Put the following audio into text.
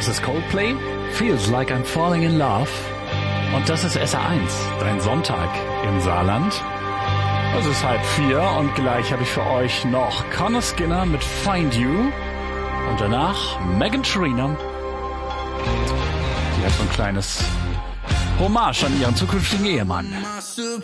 Das ist Coldplay, Feels Like I'm Falling in Love. Und das ist SR1, dein Sonntag im Saarland. Es ist 3:30 und gleich habe ich für euch noch Conor Skinner mit Find You. Und danach Meghan Trainor. Die hat so ein kleines Hommage an ihren zukünftigen Ehemann.